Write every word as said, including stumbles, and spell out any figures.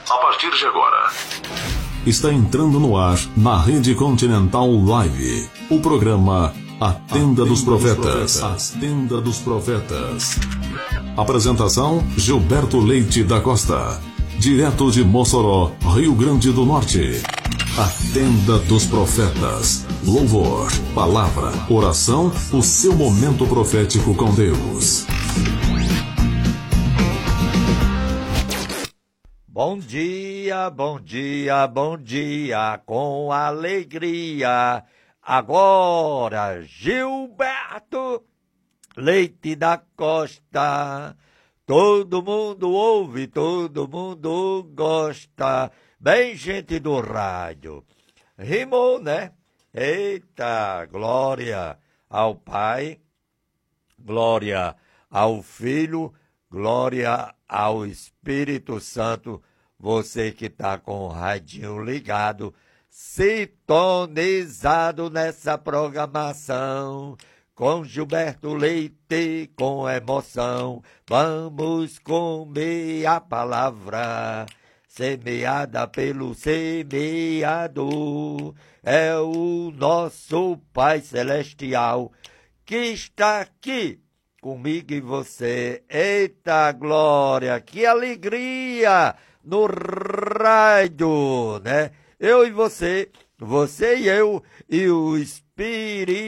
A partir de agora, está entrando no ar, na Rede Continental Live, o programa A Tenda dos Profetas. A Tenda dos Profetas. Apresentação: Gilberto Leite da Costa, direto de Mossoró, Rio Grande do Norte. A Tenda dos Profetas. Louvor, palavra, oração, o seu momento profético com Deus. Bom dia, bom dia, bom dia, com alegria. Agora, Gilberto Leite da Costa. Todo mundo ouve, todo mundo gosta. Bem, gente do rádio, rimou, né? Eita, glória ao Pai, glória ao Filho, glória ao Espírito Santo. Você que está com o radinho ligado, sintonizado nessa programação, com Gilberto Leite, com emoção, vamos comer a palavra, semeada pelo semeador, é o nosso Pai Celestial, que está aqui comigo e você. Eita glória, que alegria no rádio, né? Eu e você, você e eu, e o Espírito